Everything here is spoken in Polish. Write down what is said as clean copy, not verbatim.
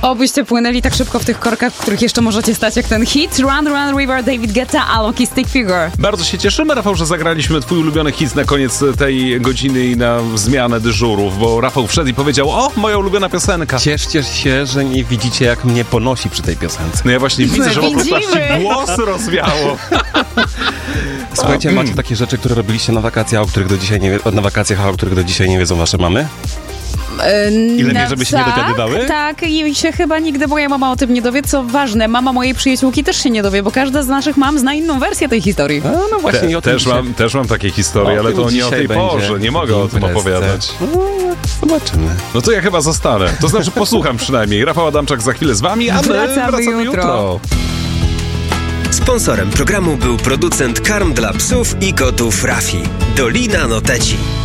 Obyście płynęli tak szybko w tych korkach, w których jeszcze możecie stać jak ten hit. Run, Run, River, David Guetta, Alok i Stick Figure. Bardzo się cieszymy, Rafał, że zagraliśmy twój ulubiony hit na koniec tej godziny i na zmianę dyżurów, bo Rafał wszedł i powiedział: o, moja ulubiona piosenka. Cieszcie się, że nie widzicie, jak mnie ponosi przy tej piosence. No ja właśnie widzę, że po prostu aż Widzimy. ci głosy rozwiało. Słuchajcie, macie takie rzeczy, które robiliście na wakacjach, o których do dzisiaj nie wiedzą wasze mamy? Ile nie, żeby się nie dowiadywały? Tak, i się chyba nigdy moja mama o tym nie dowie. Co ważne, mama mojej przyjaciółki też się nie dowie, bo każda z naszych mam zna inną wersję tej historii. No właśnie, i o tym Też mam takie historie, ale to nie o tej porze. Nie mogę o tym opowiadać. Zobaczymy. No to ja chyba zostanę. To znaczy posłucham przynajmniej. Rafał Adamczak za chwilę z wami, a my wracamy jutro. Sponsorem programu był producent karm dla psów i kotów Rafi. Dolina Noteci.